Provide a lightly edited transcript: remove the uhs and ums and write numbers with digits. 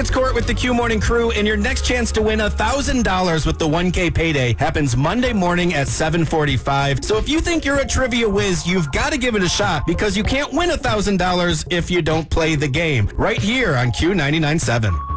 it's Court with the Q Morning Crew, and your next chance to win $1,000 with the 1K payday happens Monday morning at 7:45. So if you think you're a trivia whiz, you've got to give it a shot because you can't win $1,000 if you don't play the game. Right here on Q 99.7.